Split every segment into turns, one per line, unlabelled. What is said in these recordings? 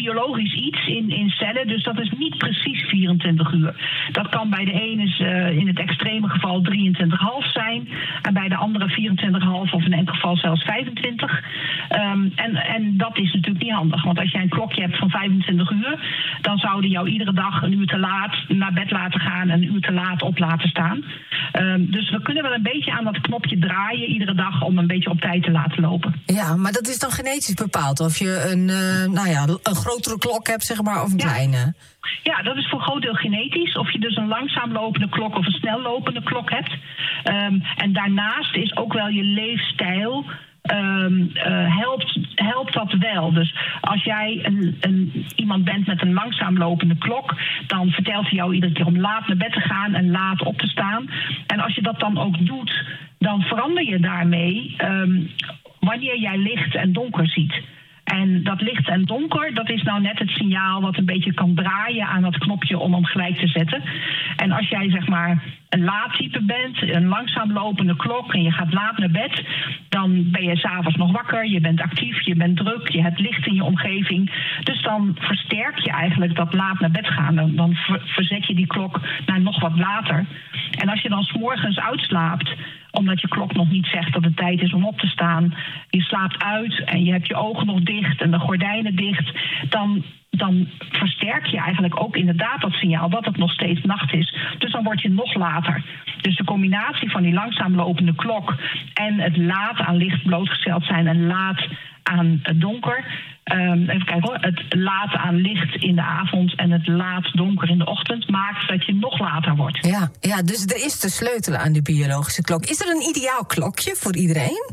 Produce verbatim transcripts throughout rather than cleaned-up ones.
biologisch iets in, in cellen, dus dat is niet precies vierentwintig uur. Dat kan bij de ene uh, in het extreme geval drieëntwintig komma vijf zijn en bij de andere vierentwintig komma vijf of in enkel geval zelfs vijfentwintig. Um, en, en dat is natuurlijk niet handig, want als jij een klokje hebt van vijfentwintig uur, dan zouden jou iedere dag een uur te laat naar bed laten gaan en een uur te laat op laten staan. Um, dus we kunnen wel een beetje aan dat knopje draaien iedere dag om een beetje op tijd te laten lopen.
Ja, maar dat is dan genetisch bepaald of je een, uh, nou ja, een grotere klok hebt, zeg maar, of een
ja.
kleine.
Ja, dat is voor een groot deel genetisch. Of je dus een langzaam lopende klok of een snel lopende klok hebt. Um, en daarnaast is ook wel je leefstijl. Um, uh, helpt, helpt dat wel. Dus als jij een, een, iemand bent met een langzaam lopende klok, dan vertelt hij jou iedere keer om laat naar bed te gaan en laat op te staan. En als je dat dan ook doet, dan verander je daarmee um, wanneer jij licht en donker ziet. En dat licht en donker, dat is nou net het signaal wat een beetje kan draaien aan dat knopje om hem gelijk te zetten. En als jij zeg maar een laadtype bent, een langzaam lopende klok en je gaat laat naar bed, dan ben je 's avonds nog wakker, je bent actief, je bent druk, je hebt licht in je omgeving. Dus dan versterk je eigenlijk dat laat naar bed gaan. Dan, dan verzet je die klok naar nog wat later. En als je dan 's morgens uitslaapt, omdat je klok nog niet zegt dat het tijd is om op te staan, je slaapt uit en je hebt je ogen nog dicht en de gordijnen dicht, dan, dan versterk je eigenlijk ook inderdaad dat signaal dat het nog steeds nacht is. Dus dan word je nog later. Dus de combinatie van die langzaam lopende klok en het laat aan licht blootgesteld zijn en laat aan het donker. Um, even kijken hoor. Het laat aan licht in de avond en het laat donker in de ochtend maakt dat je nog later wordt.
Ja, ja, dus er is te sleutelen aan die biologische klok. Is er een ideaal klokje voor iedereen?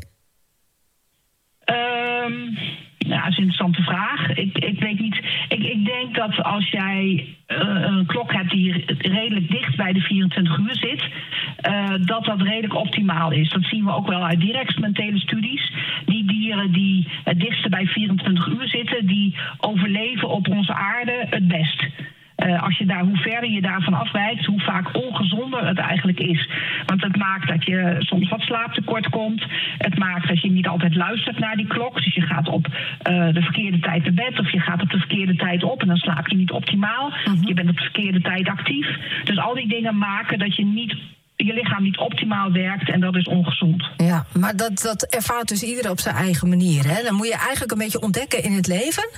Um, ja, dat is een interessante vraag. Ik, ik weet niet. Ik, ik denk dat als jij uh, een klok hebt die redelijk dicht bij de vierentwintig uur zit, uh, dat dat redelijk optimaal is. Dat zien we ook wel uit dierexperimentele studies. Die dieren die het dichtste bij vierentwintig uur zitten, die overleven op onze aarde het best. Uh, als je daar, hoe verder je daarvan afwijkt, hoe vaak ongezonder het eigenlijk is. Want het maakt dat je soms wat slaaptekort komt. Het maakt dat je niet altijd luistert naar die klok. Dus je gaat op uh, de verkeerde tijd naar bed of je gaat op de verkeerde tijd op en dan slaap je niet optimaal. Mm-hmm. Je bent op de verkeerde tijd actief. Dus al die dingen maken dat je niet, je lichaam niet optimaal werkt en dat is ongezond.
Ja, maar dat, dat ervaart dus ieder op zijn eigen manier. Hè? Dan moet je eigenlijk een beetje ontdekken in het leven.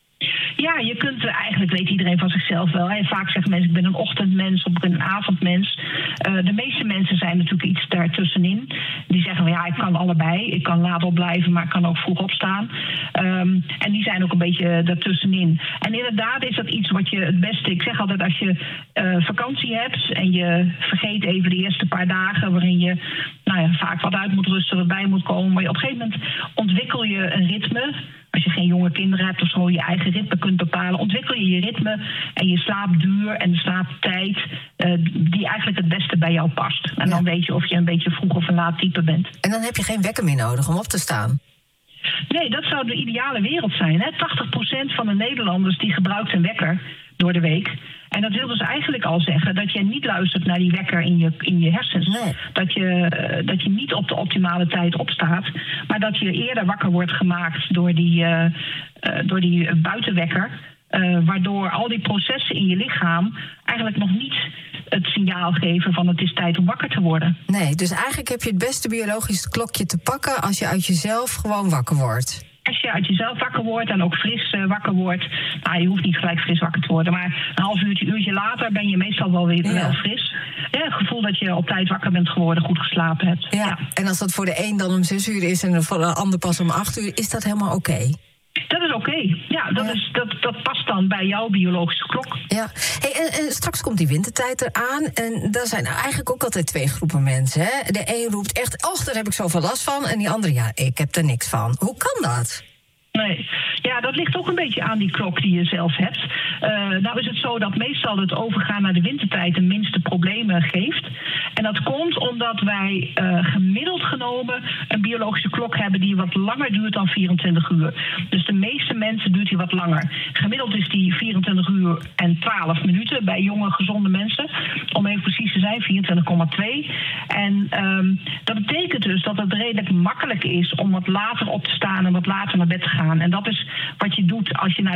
Ja, je kunt eigenlijk, weet iedereen van zichzelf wel. Hè. Vaak zeggen mensen, ik ben een ochtendmens of ik ben een avondmens. Uh, de meeste mensen zijn natuurlijk iets daartussenin. Die zeggen, well, ja, ik kan allebei. Ik kan laat opblijven, maar ik kan ook vroeg opstaan. Um, en die zijn ook een beetje daartussenin. En inderdaad is dat iets wat je het beste... Ik zeg altijd, als je uh, vakantie hebt en je vergeet even de eerste paar dagen waarin je nou ja, vaak wat uit moet rusten, wat bij moet komen. Maar je, op een gegeven moment ontwikkel je een ritme. Als je geen jonge kinderen hebt of zo, je eigen ritme kunt bepalen, ontwikkel je je ritme en je slaapduur en de slaaptijd uh, die eigenlijk het beste bij jou past. En ja. Dan weet je of je een beetje vroeg of een laat type bent.
En dan heb je geen wekker meer nodig om op te staan.
Nee, dat zou de ideale wereld zijn. Hè? tachtig procent van de Nederlanders die gebruikt een wekker door de week. En dat wil dus eigenlijk al zeggen dat je niet luistert naar die wekker in je, in je hersens.
Nee.
Dat je, uh, dat je niet op de optimale tijd opstaat. Maar dat je eerder wakker wordt gemaakt door die, uh, uh, door die buitenwekker. Uh, waardoor al die processen in je lichaam eigenlijk nog niet het signaal geven van het is tijd om wakker te worden.
Nee, dus eigenlijk heb je het beste biologische klokje te pakken als je uit jezelf gewoon wakker wordt.
Als je uit jezelf wakker wordt en ook fris uh, wakker wordt. Nou, je hoeft niet gelijk fris wakker te worden. Maar een half uurtje, uurtje later ben je meestal wel weer ja. wel fris. Ja, het gevoel dat je op tijd wakker bent geworden, goed geslapen hebt.
Ja. Ja. En als dat voor de een dan om zes uur is en voor de ander pas om acht uur, is dat helemaal oké? Okay?
Dat is oké. Okay. Ja, dat, ja. Is, dat, dat past dan bij jouw biologische klok.
Ja. Hey, en, en straks komt die wintertijd eraan. En daar zijn nou eigenlijk ook altijd twee groepen mensen. Hè? De een roept echt, och, daar heb ik zoveel last van. En die andere, ja, ik heb er niks van. Hoe kan dat?
Nee, ja, dat ligt ook een beetje aan die klok die je zelf hebt. Uh, nou is het zo dat meestal het overgaan naar de wintertijd de minste problemen geeft. En dat komt omdat wij uh, gemiddeld genomen een biologische klok hebben die wat langer duurt dan vierentwintig uur. Dus de meeste mensen duurt die wat langer. Gemiddeld is die vierentwintig uur en twaalf minuten bij jonge, gezonde mensen. Om even precies te zijn, vierentwintig komma twee. En um, dat betekent dus dat het redelijk makkelijk is om wat later op te staan en wat later naar bed te gaan. En dat is wat je doet als je naar